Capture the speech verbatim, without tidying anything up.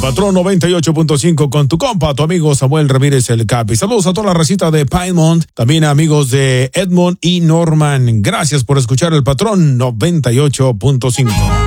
Patrón noventa y ocho punto cinco con tu compa, tu amigo Samuel Ramírez el Capi. Saludos a toda la recita de Piedmont, también a amigos de Edmond y Norman. Gracias por escuchar el Patrón noventa y ocho punto cinco.